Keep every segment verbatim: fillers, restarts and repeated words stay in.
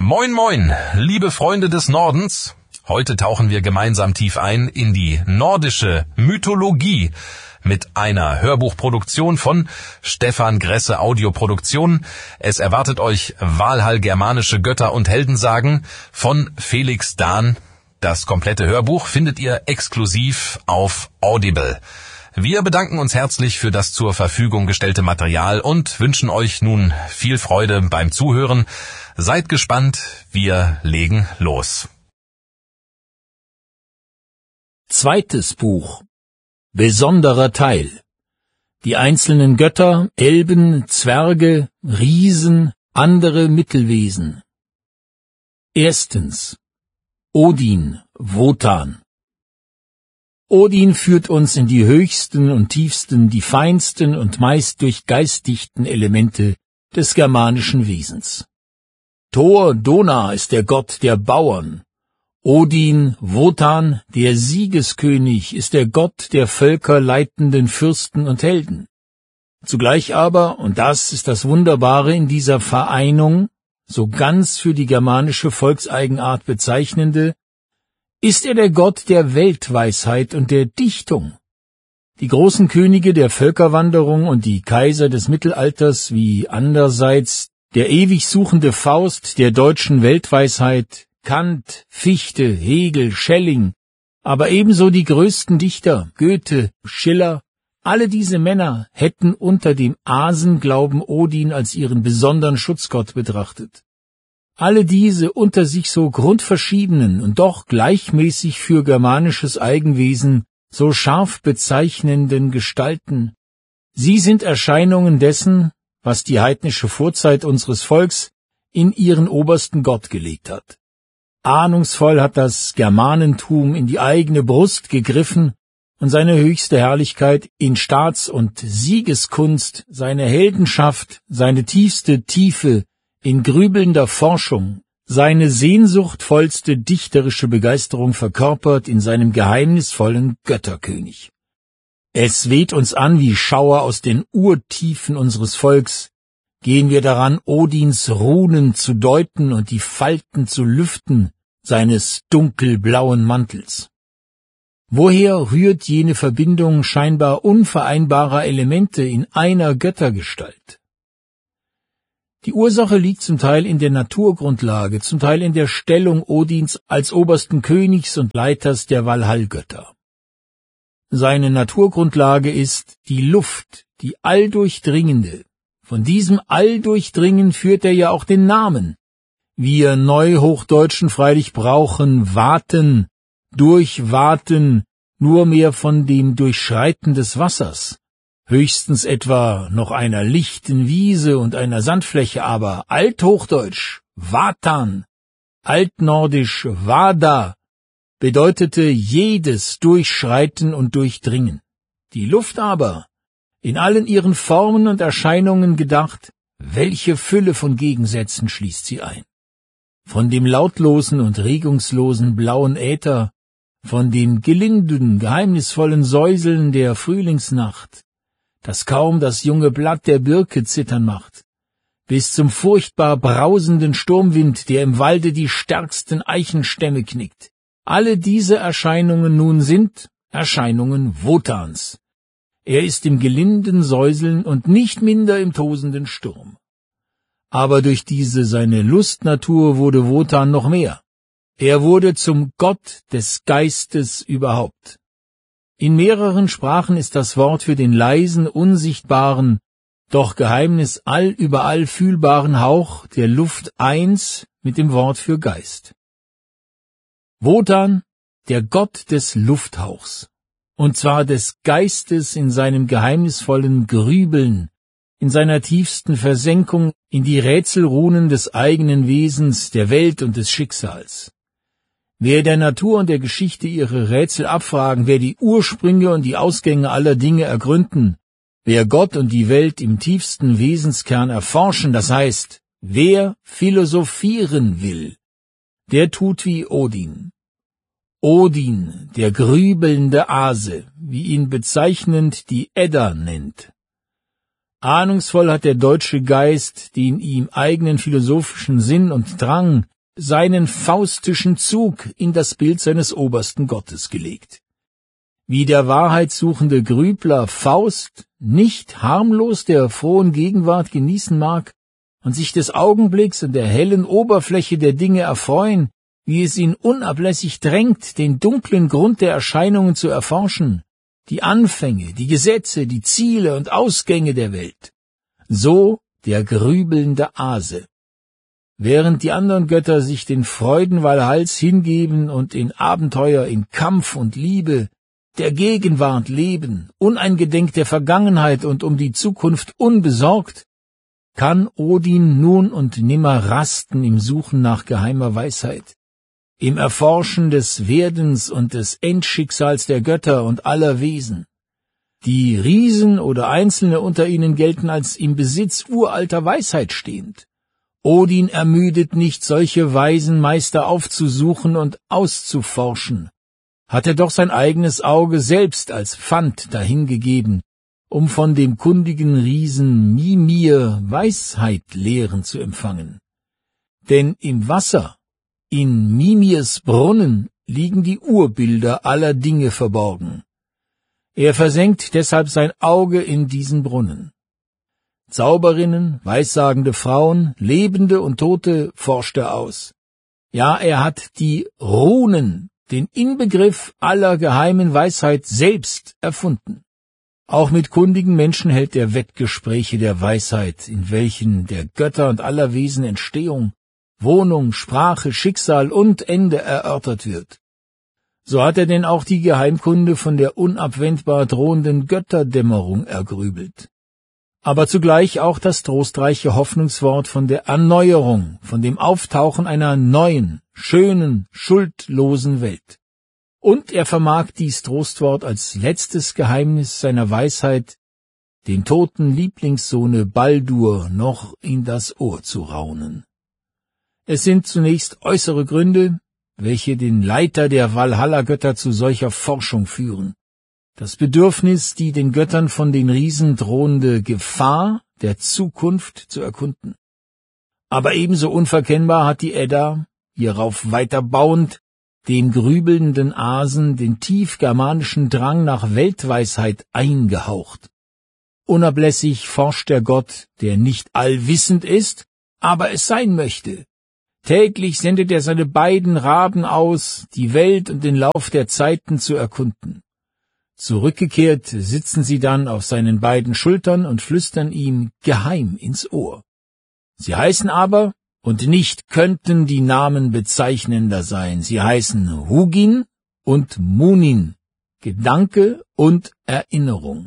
Moin moin, liebe Freunde des Nordens. Heute tauchen wir gemeinsam tief ein in die nordische Mythologie mit einer Hörbuchproduktion von Stefan Gresse Audioproduktion. Es erwartet euch Valhall germanische Götter und Heldensagen von Felix Dahn. Das komplette Hörbuch findet ihr exklusiv auf Audible. Wir bedanken uns herzlich für das zur Verfügung gestellte Material und wünschen euch nun viel Freude beim Zuhören. Seid gespannt, wir legen los. Zweites Buch. Besonderer Teil. Die einzelnen Götter, Elben, Zwerge, Riesen, andere Mittelwesen. Erstens. Odin, Wotan. Odin führt uns in die höchsten und tiefsten, die feinsten und meist durchgeistigten Elemente des germanischen Wesens. Thor, Dona, ist der Gott der Bauern. Odin, Wotan, der Siegeskönig, ist der Gott der völkerleitenden Fürsten und Helden. Zugleich aber, und das ist das Wunderbare in dieser Vereinung, so ganz für die germanische Volkseigenart bezeichnende, ist er der Gott der Weltweisheit und der Dichtung. Die großen Könige der Völkerwanderung und die Kaiser des Mittelalters, wie andererseits der ewig suchende Faust der deutschen Weltweisheit, Kant, Fichte, Hegel, Schelling, aber ebenso die größten Dichter, Goethe, Schiller, alle diese Männer hätten unter dem Asenglauben Odin als ihren besonderen Schutzgott betrachtet. Alle diese unter sich so grundverschiedenen und doch gleichmäßig für germanisches Eigenwesen so scharf bezeichnenden Gestalten, sie sind Erscheinungen dessen, was die heidnische Vorzeit unseres Volks in ihren obersten Gott gelegt hat. Ahnungsvoll hat das Germanentum in die eigene Brust gegriffen und seine höchste Herrlichkeit in Staats- und Siegeskunst, seine Heldenschaft, seine tiefste Tiefe in grübelnder Forschung, seine sehnsuchtvollste dichterische Begeisterung verkörpert in seinem geheimnisvollen Götterkönig. Es weht uns an wie Schauer aus den Urtiefen unseres Volks, gehen wir daran, Odins Runen zu deuten und die Falten zu lüften seines dunkelblauen Mantels. Woher rührt jene Verbindung scheinbar unvereinbarer Elemente in einer Göttergestalt? Die Ursache liegt zum Teil in der Naturgrundlage, zum Teil in der Stellung Odins als obersten Königs und Leiters der Valhall-Götter. Seine Naturgrundlage ist die Luft, die alldurchdringende. Von diesem Alldurchdringen führt er ja auch den Namen. Wir Neuhochdeutschen freilich brauchen Waten, Durchwaten, nur mehr von dem Durchschreiten des Wassers. Höchstens etwa noch einer lichten Wiese und einer Sandfläche, aber althochdeutsch, Vatan, altnordisch, Vada, bedeutete jedes Durchschreiten und Durchdringen. Die Luft aber, in allen ihren Formen und Erscheinungen gedacht, welche Fülle von Gegensätzen schließt sie ein. Von dem lautlosen und regungslosen blauen Äther, von dem gelinden, geheimnisvollen Säuseln der Frühlingsnacht, das kaum das junge Blatt der Birke zittern macht, bis zum furchtbar brausenden Sturmwind, der im Walde die stärksten Eichenstämme knickt. Alle diese Erscheinungen nun sind Erscheinungen Wotans. Er ist im gelinden Säuseln und nicht minder im tosenden Sturm. Aber durch diese seine Lustnatur wurde Wotan noch mehr. Er wurde zum Gott des Geistes überhaupt. In mehreren Sprachen ist das Wort für den leisen, unsichtbaren, doch Geheimnis allüberall fühlbaren Hauch der Luft eins mit dem Wort für Geist. Wotan, der Gott des Lufthauchs, und zwar des Geistes in seinem geheimnisvollen Grübeln, in seiner tiefsten Versenkung in die Rätselrunen des eigenen Wesens, der Welt und des Schicksals. Wer der Natur und der Geschichte ihre Rätsel abfragen, wer die Ursprünge und die Ausgänge aller Dinge ergründen, wer Gott und die Welt im tiefsten Wesenskern erforschen, das heißt, wer philosophieren will, der tut wie Odin. Odin, der grübelnde Ase, wie ihn bezeichnend die Edda nennt. Ahnungsvoll hat der deutsche Geist den ihm eigenen philosophischen Sinn und Drang seinen faustischen Zug in das Bild seines obersten Gottes gelegt. Wie der wahrheitssuchende Grübler Faust nicht harmlos der frohen Gegenwart genießen mag und sich des Augenblicks und der hellen Oberfläche der Dinge erfreuen, wie es ihn unablässig drängt, den dunklen Grund der Erscheinungen zu erforschen, die Anfänge, die Gesetze, die Ziele und Ausgänge der Welt. So der grübelnde Ase. Während die anderen Götter sich den Freuden Walhalls hingeben und in Abenteuer, in Kampf und Liebe der Gegenwart leben, uneingedenk der Vergangenheit und um die Zukunft unbesorgt, kann Odin nun und nimmer rasten im Suchen nach geheimer Weisheit, im Erforschen des Werdens und des Endschicksals der Götter und aller Wesen. Die Riesen oder Einzelne unter ihnen gelten als im Besitz uralter Weisheit stehend. Odin ermüdet nicht, solche weisen Meister aufzusuchen und auszuforschen, hat er doch sein eigenes Auge selbst als Pfand dahingegeben, um von dem kundigen Riesen Mimir Weisheitlehren zu empfangen. Denn im Wasser, in Mimirs Brunnen, liegen die Urbilder aller Dinge verborgen. Er versenkt deshalb sein Auge in diesen Brunnen. Zauberinnen, weissagende Frauen, Lebende und Tote forscht er aus. Ja, er hat die Runen, den Inbegriff aller geheimen Weisheit, selbst erfunden. Auch mit kundigen Menschen hält er Wettgespräche der Weisheit, in welchen der Götter und aller Wesen Entstehung, Wohnung, Sprache, Schicksal und Ende erörtert wird. So hat er denn auch die Geheimkunde von der unabwendbar drohenden Götterdämmerung ergrübelt. Aber zugleich auch das trostreiche Hoffnungswort von der Erneuerung, von dem Auftauchen einer neuen, schönen, schuldlosen Welt. Und er vermag dies Trostwort als letztes Geheimnis seiner Weisheit, dem toten Lieblingssohne Baldur noch in das Ohr zu raunen. Es sind zunächst äußere Gründe, welche den Leiter der Walhalla-Götter zu solcher Forschung führen. Das Bedürfnis, die den Göttern von den Riesen drohende Gefahr der Zukunft zu erkunden. Aber ebenso unverkennbar hat die Edda, hierauf weiter bauend, dem grübelnden Asen den tiefgermanischen Drang nach Weltweisheit eingehaucht. Unablässig forscht der Gott, der nicht allwissend ist, aber es sein möchte. Täglich sendet er seine beiden Raben aus, die Welt und den Lauf der Zeiten zu erkunden. Zurückgekehrt sitzen sie dann auf seinen beiden Schultern und flüstern ihm geheim ins Ohr. Sie heißen aber, und nicht könnten die Namen bezeichnender sein, sie heißen Hugin und Munin, Gedanke und Erinnerung.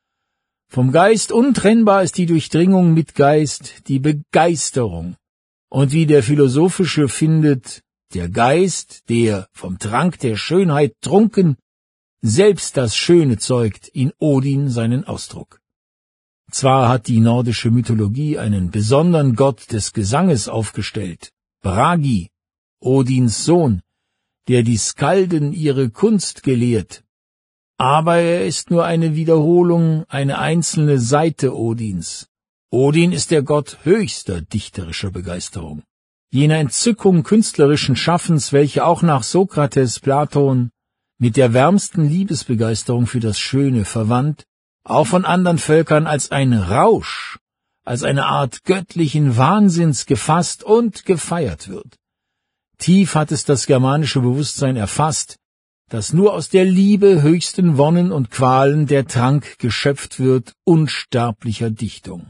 Vom Geist untrennbar ist die Durchdringung mit Geist, die Begeisterung. Und wie der Philosophische findet, der Geist, der vom Trank der Schönheit trunken, selbst das Schöne zeugt, in Odin seinen Ausdruck. Zwar hat die nordische Mythologie einen besonderen Gott des Gesanges aufgestellt, Bragi, Odins Sohn, der die Skalden ihre Kunst gelehrt, aber er ist nur eine Wiederholung, eine einzelne Seite Odins. Odin ist der Gott höchster dichterischer Begeisterung, jener Entzückung künstlerischen Schaffens, welche auch nach Sokrates, Platon, mit der wärmsten Liebesbegeisterung für das Schöne verwandt, auch von anderen Völkern als ein Rausch, als eine Art göttlichen Wahnsinns gefasst und gefeiert wird. Tief hat es das germanische Bewusstsein erfasst, dass nur aus der Liebe höchsten Wonnen und Qualen der Trank geschöpft wird unsterblicher Dichtung.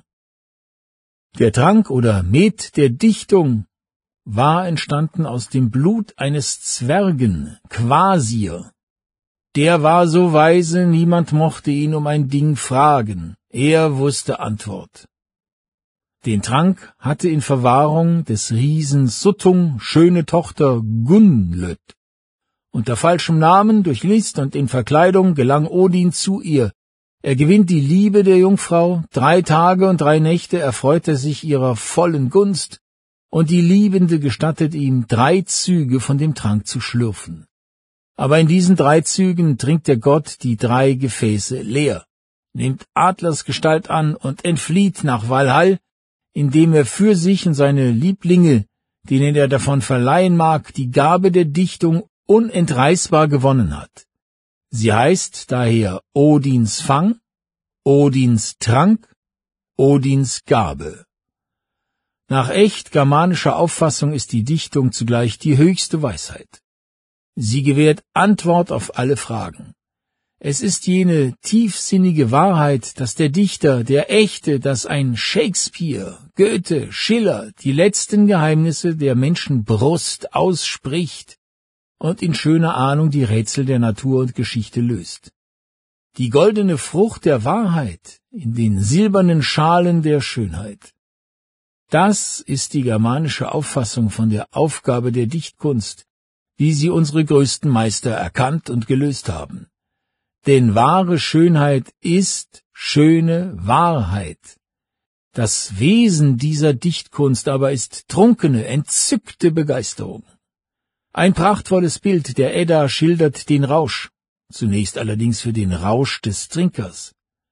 Der Trank oder Met der Dichtung war entstanden aus dem Blut eines Zwergen, Quasir. Der war so weise, niemand mochte ihn um ein Ding fragen. Er wusste Antwort. Den Trank hatte in Verwahrung des Riesen Suttung schöne Tochter Gunnlöd. Unter falschem Namen, durch List und in Verkleidung gelang Odin zu ihr. Er gewinnt die Liebe der Jungfrau, drei Tage und drei Nächte erfreut er sich ihrer vollen Gunst, und die Liebende gestattet ihm, drei Züge von dem Trank zu schlürfen. Aber in diesen drei Zügen trinkt der Gott die drei Gefäße leer, nimmt Adlersgestalt an und entflieht nach Walhall, indem er für sich und seine Lieblinge denen er davon verleihen mag, die Gabe der Dichtung unentreißbar gewonnen hat. Sie heißt daher Odins Fang, Odins Trank, Odins Gabe. Nach echt germanischer Auffassung ist die Dichtung zugleich die höchste Weisheit. Sie gewährt Antwort auf alle Fragen. Es ist jene tiefsinnige Wahrheit, dass der Dichter, der Echte, dass ein Shakespeare, Goethe, Schiller die letzten Geheimnisse der Menschenbrust ausspricht und in schöner Ahnung die Rätsel der Natur und Geschichte löst. Die goldene Frucht der Wahrheit in den silbernen Schalen der Schönheit. Das ist die germanische Auffassung von der Aufgabe der Dichtkunst, wie sie unsere größten Meister erkannt und gelöst haben. Denn wahre Schönheit ist schöne Wahrheit. Das Wesen dieser Dichtkunst aber ist trunkene, entzückte Begeisterung. Ein prachtvolles Bild der Edda schildert den Rausch, zunächst allerdings für den Rausch des Trinkers.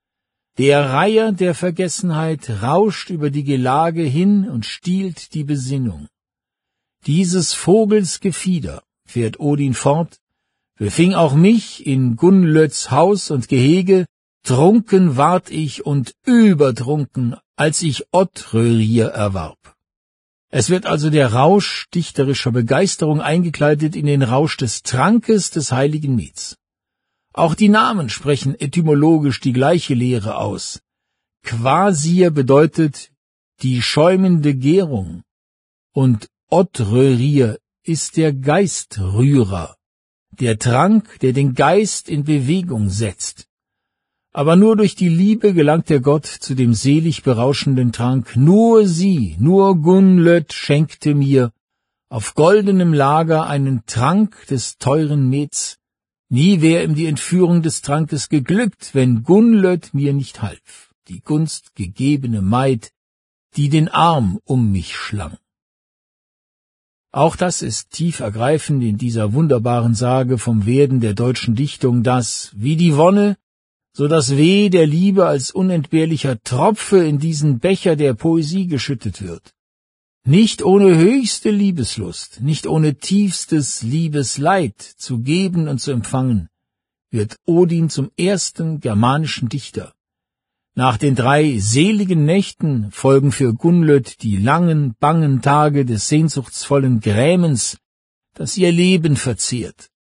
Der Reiher der Vergessenheit rauscht über die Gelage hin und stiehlt die Besinnung. Dieses Vogels Gefieder, fährt Odin fort, befing auch mich in Gunnlöds Haus und Gehege, trunken ward ich und übertrunken, als ich Ottrörir erwarb. Es wird also der Rausch dichterischer Begeisterung eingekleidet in den Rausch des Trankes des heiligen Mets. Auch die Namen sprechen etymologisch die gleiche Lehre aus. Quasir bedeutet die schäumende Gärung und Ottrörir ist der Geistrührer, der Trank, der den Geist in Bewegung setzt. Aber nur durch die Liebe gelangt der Gott zu dem selig berauschenden Trank. Nur sie, nur Gunnlöd schenkte mir auf goldenem Lager einen Trank des teuren Mets. Nie wär ihm die Entführung des Trankes geglückt, wenn Gunnlöd mir nicht half, die Gunst gegebene Maid, die den Arm um mich schlang. Auch das ist tief ergreifend in dieser wunderbaren Sage vom Werden der deutschen Dichtung, dass, wie die Wonne, so das Weh der Liebe als unentbehrlicher Tropfe in diesen Becher der Poesie geschüttet wird. Nicht ohne höchste Liebeslust, nicht ohne tiefstes Liebesleid zu geben und zu empfangen, wird Odin zum ersten germanischen Dichter. Nach den drei seligen Nächten folgen für Gunnlöd die langen, bangen Tage des sehnsuchtsvollen Grämens, das ihr Leben verzehrt.